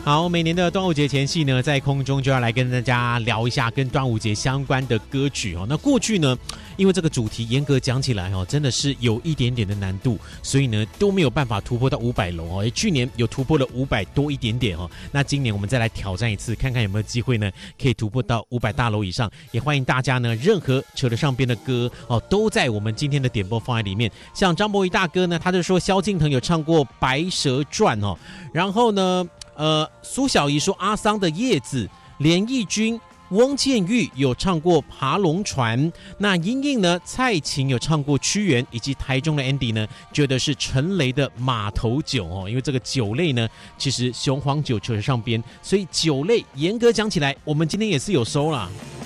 好，每年的端午节前夕呢，在空中就要来跟大家聊一下跟端午节相关的歌曲哦。那过去呢，因为这个主题严格讲起来哦，真的是有一点点的难度，所以呢都没有办法突破到500楼哦。去年有突破了500多一点点哦，那今年我们再来挑战一次，看看有没有机会呢，可以突破到500大楼以上。也欢迎大家呢，任何扯得上边的歌哦，都在我们今天的点播放在里面。像张博仪大哥呢，他就说萧敬腾有唱过《白蛇传》哦，然后呢。苏小怡说阿桑的叶子，连奕君、翁建玉有唱过爬龙船，那英英呢，蔡琴有唱过屈原，以及台中的 Andy 呢，觉得是陈雷的马头酒哦，因为这个酒类呢，其实雄黄酒扯上边，所以酒类严格讲起来，我们今天也是有收啦。